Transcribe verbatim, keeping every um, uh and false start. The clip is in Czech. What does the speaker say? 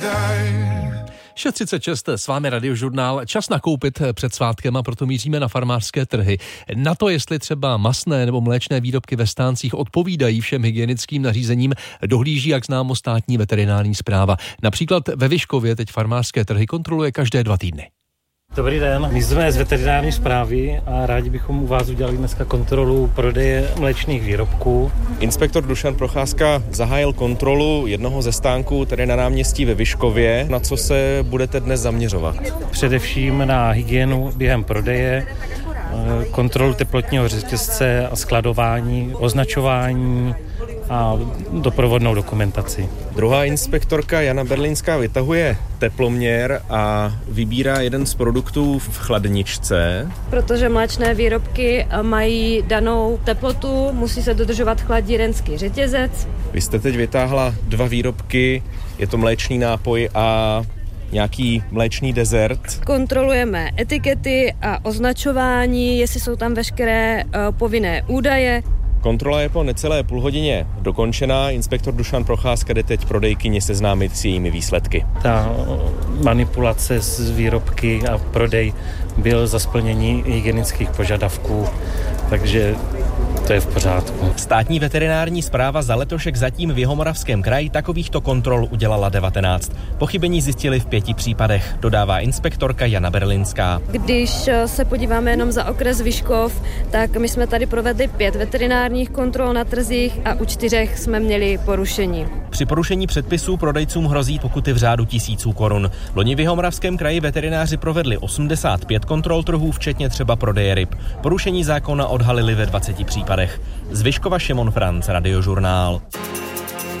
šest třicet šest, s vámi Radiožurnál. Čas nakoupit před svátkem a proto míříme na farmářské trhy. Na to, jestli třeba masné nebo mléčné výrobky ve stáncích odpovídají všem hygienickým nařízením, dohlíží, jak známo, státní veterinární správa. Například ve Vyškově teď farmářské trhy kontroluje každé dva týdny. Dobrý den, my jsme z veterinární správy a rádi bychom u vás udělali dneska kontrolu prodeje mléčných výrobků. Inspektor Dušan Procházka zahájil kontrolu jednoho ze stánků, tedy na náměstí ve Vyškově. Na co se budete dnes zaměřovat? Především na hygienu během prodeje, kontrolu teplotního řetězce a skladování, označování a doprovodnou dokumentaci. Druhá inspektorka Jana Berlinská vytahuje teploměr a vybírá jeden z produktů v chladničce. Protože mléčné výrobky mají danou teplotu, musí se dodržovat chladírenský řetězec. Vy jste teď vytáhla dva výrobky, je to mléčný nápoj a nějaký mléčný dezert. Kontrolujeme etikety a označování, jestli jsou tam veškeré uh, povinné údaje. Kontrola je po necelé půl hodině dokončená. Inspektor Dušan Procházka jde teď prodejkyni seznámit s jejími výsledky. Ta manipulace s výrobky a prodej byl za splnění hygienických požadavků, takže to je v pořádku. Státní veterinární správa za letošek zatím v Jihomoravském kraji takovýchto kontrol udělala devatenáct. Pochybení zjistili v pěti případech, dodává inspektorka Jana Berlinská. Když se podíváme jenom za okres Vyškov, tak my jsme tady provedli pět veterinárních kontrol na trzích a u čtyřech jsme měli porušení. Při porušení předpisů prodejcům hrozí pokuty v řádu tisíců korun. Loni v Jihomoravském kraji veterináři provedli osmdesát pět kontrol trhů, včetně třeba prodeje ryb. Porušení zákona odhalili ve dvaceti případech. Z Vyškova Šimon Franc, Radiožurnál.